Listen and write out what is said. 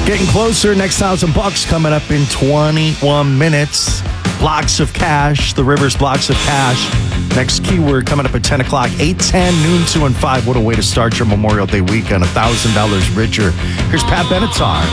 Getting closer. Next $1,000 coming up in 21 minutes. Blocks of cash. The Rivers blocks of cash. Next keyword coming up at 10 o'clock. 8, 10, noon, 2, and 5. What a way to start your Memorial Day weekend. $1,000 richer. Here's Pat Benatar.